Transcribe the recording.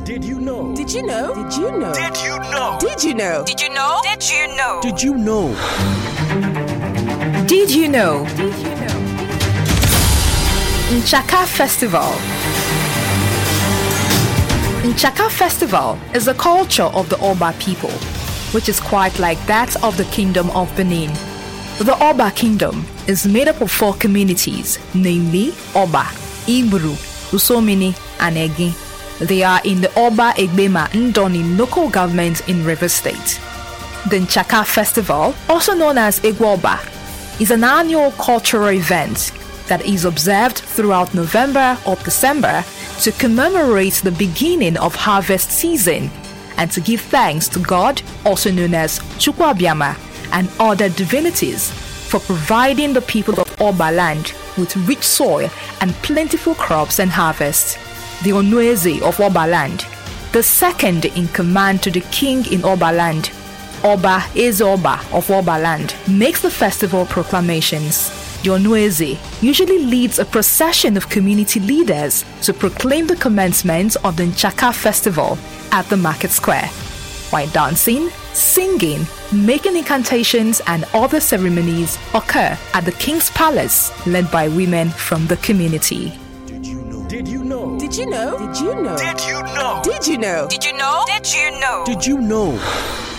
Did you know? Did you know? Did you know? Did you know? Did you know? Did you know? Did you know? Did you know? Did you know? Nchaka Festival. Nchaka Festival is the culture of the Oba people, which is quite like that of the Kingdom of Benin. The Oba Kingdom is made up of 4 communities, namely Oba, Ibru, Usomini, and Egi. They are in the Oba Egbema Ndoni local government in Rivers State. The Nchaka Festival, also known as Egwoba, is an annual cultural event that is observed throughout November or December to commemorate the beginning of harvest season and to give thanks to God, also known as Chukwabiama, and other divinities for providing the people of Oba land with rich soil and plentiful crops and harvest. The Onueze of Oba land, the second in command to the king in Oba land, Oba Ezeoba of Oba land, makes the festival proclamations. The Onueze usually leads a procession of community leaders to proclaim the commencement of the Nchaka festival at the market square, while dancing, singing, making incantations and other ceremonies occur at the king's palace, led by women from the community. Did you know? Did you know? Did you know? Did you know? Did you know? Did you know? Did you know? Did you know? Did you know?